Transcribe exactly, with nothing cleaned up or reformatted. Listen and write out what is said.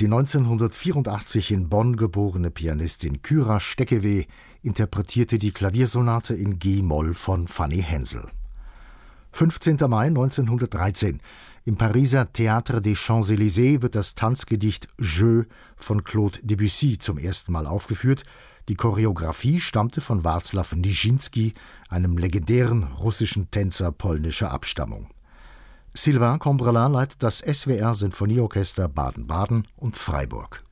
Die neunzehnhundertvierundachtzig in Bonn geborene Pianistin Kyra Steckeweh interpretierte die Klaviersonate in G-Moll von Fanny Hensel. fünfzehnter Mai neunzehnhundertdreizehn. Im Pariser Théâtre des Champs-Élysées wird das Tanzgedicht Jeux von Claude Debussy zum ersten Mal aufgeführt. Die Choreografie stammte von Wacław Nijiński, einem legendären russischen Tänzer polnischer Abstammung. Sylvain Combrelin leitet das S W R Sinfonieorchester Baden-Baden und Freiburg.